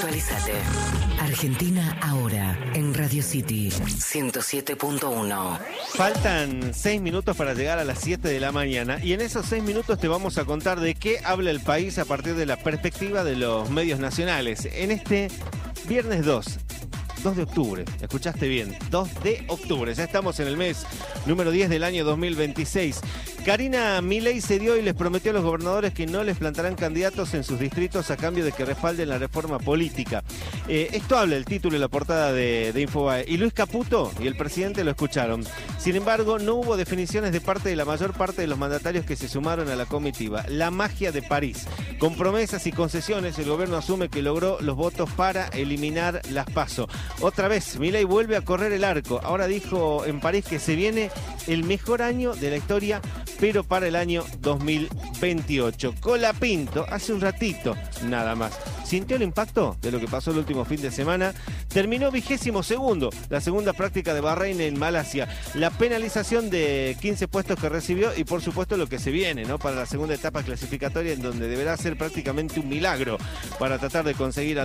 Actualizate. Argentina ahora en Radio City 107.1. Faltan 6 minutos para llegar a las 7 de la mañana y en esos 6 minutos te vamos a contar de qué habla el país a partir de la perspectiva de los medios nacionales. En este viernes 2 de octubre, escuchaste bien, 2 de octubre, ya estamos en el mes número 10 del año 2026. Karina Milei se dio y les prometió a los gobernadores que no les plantarán candidatos en sus distritos a cambio de que respalden la reforma política. Esto habla el título y la portada de Infobae. Y Luis Caputo y el presidente lo escucharon. Sin embargo, no hubo definiciones de parte de la mayor parte de los mandatarios que se sumaron a la comitiva. La magia de París. Con promesas y concesiones, el gobierno asume que logró los votos para eliminar las PASO. Otra vez, Milei vuelve a correr el arco. Ahora dijo en París que se viene el mejor año de la historia, pero para el año 2028. Colapinto, hace un ratito, nada más. ¿Sintió el impacto de lo que pasó el último fin de semana? Terminó 22º, la segunda práctica de Bahrein en Malasia. La penalización de 15 puestos que recibió y por supuesto lo que se viene, ¿no? Para la segunda etapa clasificatoria en donde deberá ser prácticamente un milagro para tratar de conseguir